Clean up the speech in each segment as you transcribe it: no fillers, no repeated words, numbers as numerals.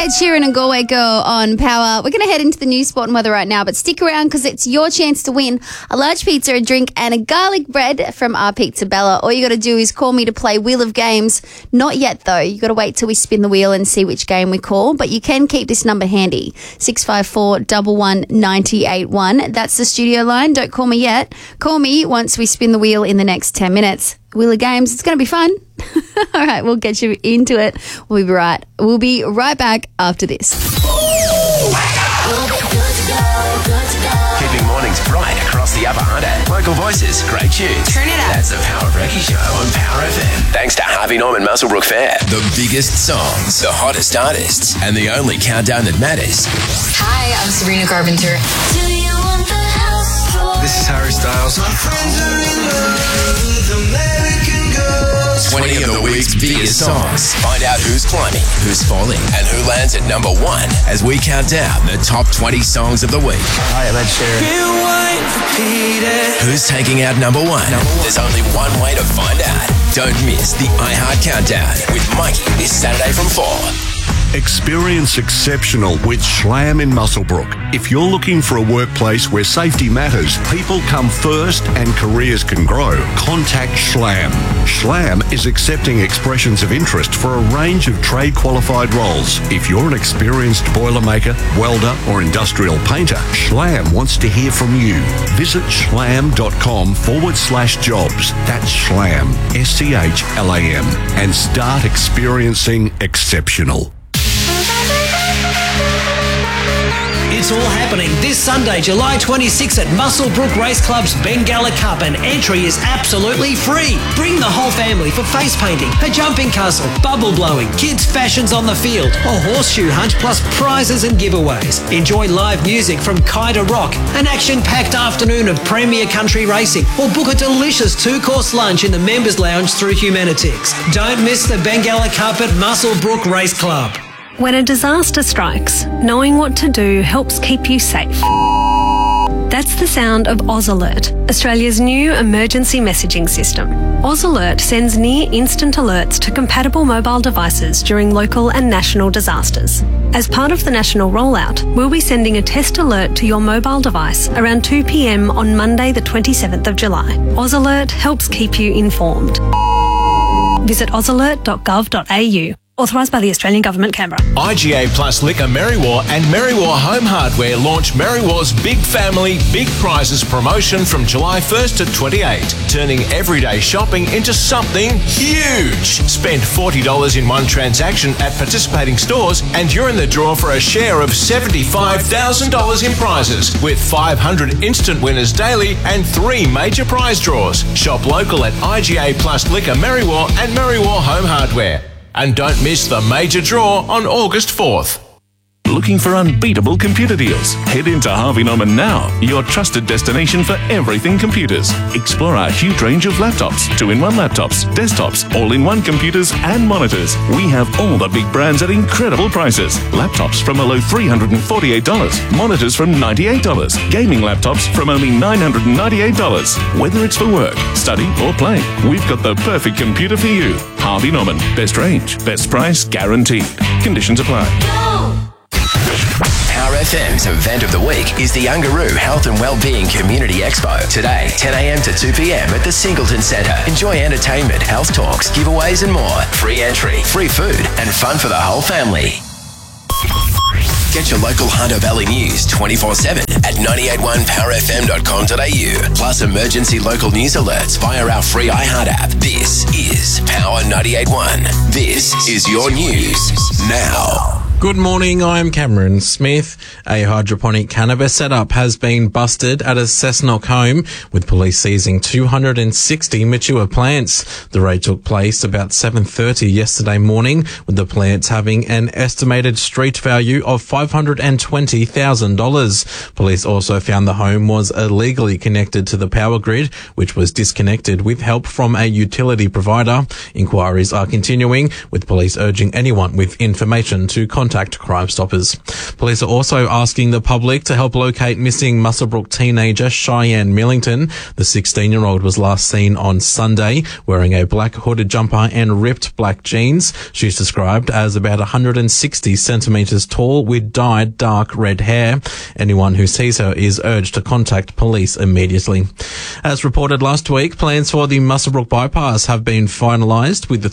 Ed Sheeran and Galway Girl on Power. We're going to head into the news, sport and weather right now, but stick around because it's your chance to win a large pizza, a drink and a garlic bread from our Pizza Bella. All you got to do is call me to play Wheel of Games. Not yet, though. You got to wait till we spin the wheel and see which game we call, but you can keep this number handy, 654 11 981. That's the studio line. Don't call me yet. Call me once we spin the wheel in the next 10 minutes. Wheel of Games, it's going to be fun. All right, we'll get you into it. We'll be right back after this. Keeping mornings bright across the Upper Hunter. Local voices, great tunes. Turn it up. That's the Power Brekkie Show on Power FM. Thanks to Harvey Norman Muswellbrook Fair. The biggest songs, the hottest artists, and the only countdown that matters. Hi, I'm Sabrina Carpenter. This is Harry Styles. My friends are in love with American girls. 20 of the week's biggest songs. Find out who's climbing, who's falling, and who lands at number one as we count down the top 20 songs of the week. Hi, I'm Ed Sheeran. Who's taking out number one? There's only one way to find out. Don't miss the iHeart Countdown with Mikey this Saturday from 4. Experience exceptional with Schlam in Muswellbrook. If you're looking for a workplace where safety matters, people come first and careers can grow, contact Schlam. Schlam is accepting expressions of interest for a range of trade-qualified roles. If you're an experienced boilermaker, welder or industrial painter, Schlam wants to hear from you. Visit schlam.com/jobs. That's Schlam, SCHLAM, and start experiencing exceptional. It's all happening this Sunday, July 26 at Muswellbrook Race Club's Bengala Cup, and entry is absolutely free. Bring the whole family for face painting, a jumping castle, bubble blowing, kids' fashions on the field, a horseshoe hunt, plus prizes and giveaways. Enjoy live music from Kai to Rock, an action-packed afternoon of premier country racing, or book a delicious 2-course lunch in the members' lounge through Humanitix. Don't miss the Bengala Cup at Muswellbrook Race Club. When a disaster strikes, knowing what to do helps keep you safe. That's the sound of Oz Alert, Australia's new emergency messaging system. Oz Alert sends near-instant alerts to compatible mobile devices during local and national disasters. As part of the national rollout, we'll be sending a test alert to your mobile device around 2 p.m. on Monday the 27th of July. Oz Alert helps keep you informed. Visit ozalert.gov.au. Authorised by the Australian Government, Canberra. IGA Plus Liquor Merriwa and Merriwa Home Hardware launch Merriwa's Big Family, Big Prizes promotion from July 1st to 28, turning everyday shopping into something huge. Spend $40 in one transaction at participating stores and you're in the draw for a share of $75,000 in prizes, with 500 instant winners daily and 3 major prize draws. Shop local at IGA Plus Liquor Merriwa and Merriwa Home Hardware. And don't miss the major draw on August 4th. Looking for unbeatable computer deals? Head into Harvey Norman now, your trusted destination for everything computers. Explore our huge range of laptops, 2-in-1 laptops, desktops, all-in-one computers and monitors. We have all the big brands at incredible prices. Laptops from a low $348, monitors from $98, gaming laptops from only $998. Whether it's for work, study or play, we've got the perfect computer for you. Harvey Norman, best range, best price guaranteed. Conditions apply. Power FM's event of the week is the Ungaroo Health and Wellbeing Community Expo. Today, 10 a.m. to 2 p.m. at the Singleton Centre. Enjoy entertainment, health talks, giveaways and more. Free entry, free food and fun for the whole family. Get your local Hunter Valley news 24/7 at 981powerfm.com.au. Plus emergency local news alerts via our free iHeart app. This is Power 98.1. This is your news now. Good morning, I'm Cameron Smith. A hydroponic cannabis setup has been busted at a Cessnock home, with police seizing 260 mature plants. The raid took place about 7:30 yesterday morning, with the plants having an estimated street value of $520,000. Police also found the home was illegally connected to the power grid, which was disconnected with help from a utility provider. Inquiries are continuing, with police urging anyone with information to contact contact Crime Stoppers. Police are also asking the public to help locate missing Muswellbrook teenager Cheyenne Millington. The 16-year-old was last seen on Sunday wearing a black hooded jumper and ripped black jeans. She's described as about 160 centimetres tall with dyed dark red hair. Anyone who sees her is urged to contact police immediately. As reported last week, plans for the Muswellbrook bypass have been finalised, with the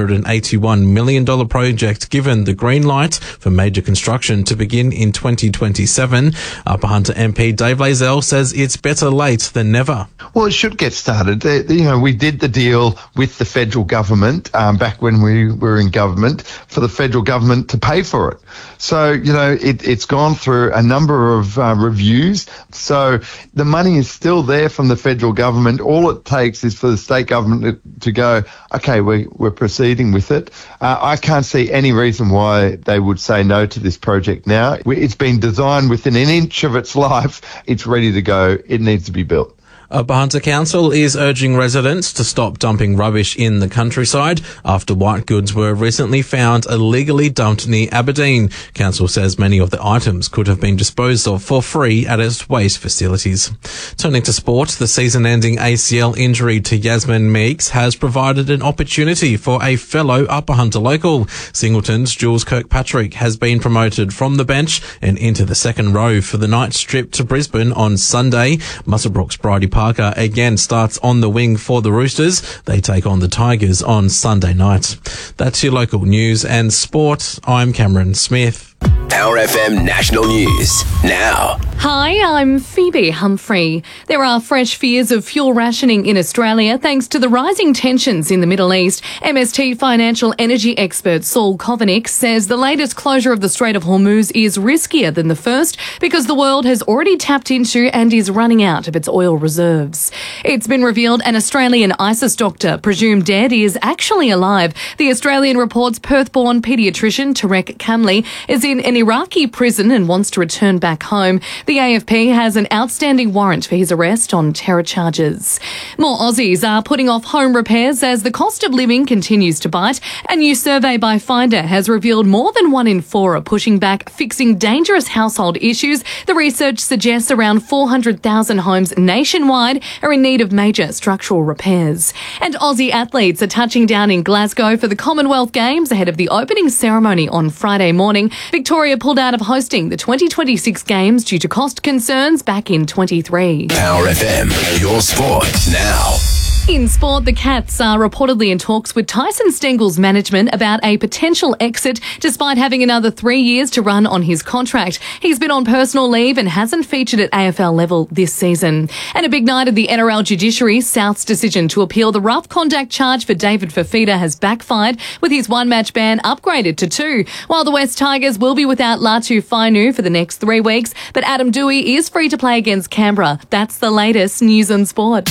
$381 million project given the green light for major construction to begin in 2027. Upper Hunter MP Dave Lazell says it's better late than never. Well, it should get started. We did the deal with the federal government back when we were in government for the federal government to pay for it. So, it's gone through a number of reviews. So the money is still there from the federal government. All it takes is for the state government to go, okay, we're proceeding with it. I can't see any reason why they would say no to this project now. It's been designed within an inch of its life. It's ready to go. It needs to be built. Upper Hunter Council is urging residents to stop dumping rubbish in the countryside after white goods were recently found illegally dumped near Aberdeen. Council says many of the items could have been disposed of for free at its waste facilities. Turning to sport, the season-ending ACL injury to Yasmin Meeks has provided an opportunity for a fellow Upper Hunter local. Singleton's Jules Kirkpatrick has been promoted from the bench and into the second row for the night trip to Brisbane on Sunday. Muswellbrook's Bridie Parker again starts on the wing for the Roosters. They take on the Tigers on Sunday night. That's your local news and sport. I'm Cameron Smith. Power FM National News now. Hi, I'm Phoebe Humphrey. There are fresh fears of fuel rationing in Australia thanks to the rising tensions in the Middle East. MST financial energy expert Saul Kovanic says the latest closure of the Strait of Hormuz is riskier than the first because the world has already tapped into and is running out of its oil reserves. It's been revealed an Australian ISIS doctor, presumed dead, is actually alive. The Australian reports Perth-born paediatrician Tarek Kamli is in an Iraqi prison and wants to return back home. The AFP has an outstanding warrant for his arrest on terror charges. More Aussies are putting off home repairs as the cost of living continues to bite. A new survey by Finder has revealed more than 1 in 4 are pushing back fixing dangerous household issues. The research suggests around 400,000 homes nationwide are in need of major structural repairs. And Aussie athletes are touching down in Glasgow for the Commonwealth Games ahead of the opening ceremony on Friday morning. Victoria pulled out of hosting the 2026 Games due to cost concerns back in 23. Power FM, your sport now. In sport, the Cats are reportedly in talks with Tyson Stengel's management about a potential exit despite having another 3 years to run on his contract. He's been on personal leave and hasn't featured at AFL level this season. And a big night of the NRL judiciary. South's decision to appeal the rough conduct charge for David Fafita has backfired, with his one-match ban upgraded to 2. While the West Tigers will be without Latu Fainu for the next 3 weeks, but Adam Doueihi is free to play against Canberra. That's the latest news and sport.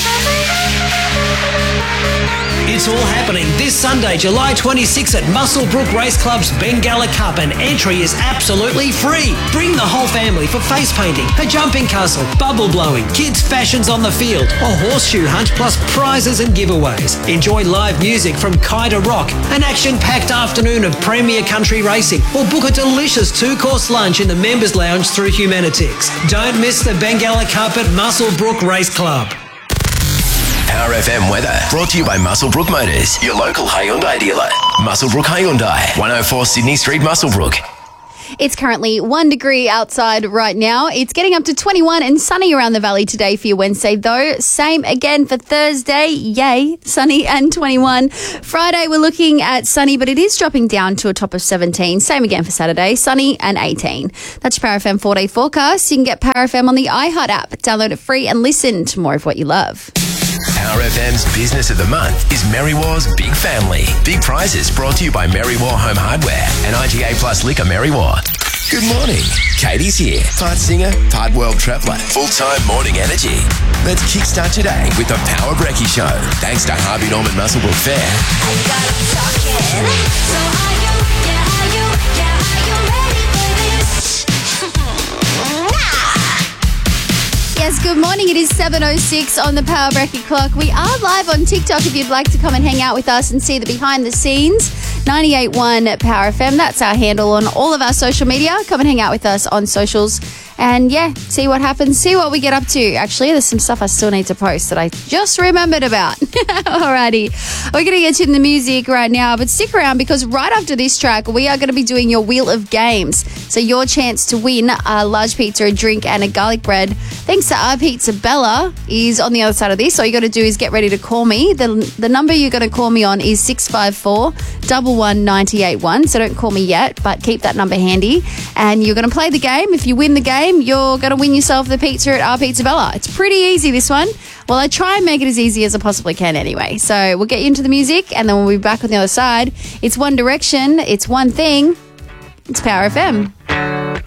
It's all happening this Sunday, July 26 at Muswellbrook Race Club's Bengala Cup, and entry is absolutely free. Bring the whole family for face painting, a jumping castle, bubble blowing, kids' fashions on the field, a horseshoe hunt, plus prizes and giveaways. Enjoy live music from Kaida Rock, an action-packed afternoon of premier country racing, or book a delicious 2-course lunch in the members' lounge through Humanitix. Don't miss the Bengala Cup at Muswellbrook Race Club. Power FM weather brought to you by Muswellbrook Motors, your local Hyundai dealer. Muswellbrook Hyundai, 104 Sydney Street, Muswellbrook. It's currently 1 degree outside right now. It's getting up to 21 and sunny around the valley today for your Wednesday, though. Same again for Thursday. Yay, sunny and 21. Friday, we're looking at sunny, but it is dropping down to a top of 17. Same again for Saturday, sunny and 18. That's your Power FM 4-day forecast. You can get Power FM on the iHeart app. Download it free and listen to more of what you love. Power FM's Business of the Month is Merrywar's Big Family. Big prizes brought to you by Merrywar Home Hardware and IGA Plus Liquor Merrywar. Good morning. Katie's here. Part singer, part world traveller. Full-time morning energy. Let's kickstart today with the Power Brekkie Show. Thanks to Harvey Norman Muswellbrook Fair. Yes, good morning. It is 7:06 on the Power Brekkie clock. We are live on TikTok if you'd like to come and hang out with us and see the behind the scenes. 981 Power FM. That's our handle on all of our social media. Come and hang out with us on socials. And yeah, see what happens, see what we get up to. Actually, there's some stuff I still need to post that I just remembered about. Alrighty, we're going to get you in the music right now, but stick around because right after this track, we are going to be doing your Wheel of Games. So your chance to win a large pizza, a drink and a garlic bread, thanks to Our Pizza Bella, is on the other side of this. All you got to do is get ready to call me. The number you're going to call me on is 654 11981. So don't call me yet, but keep that number handy. And you're going to play the game. If you win the game, you're going to win yourself the pizza at Our Pizza Bella. It's pretty easy, this one. Well, I try and make it as easy as I possibly can anyway. So we'll get you into the music and then we'll be back on the other side. It's One Direction. It's one thing. It's Power FM.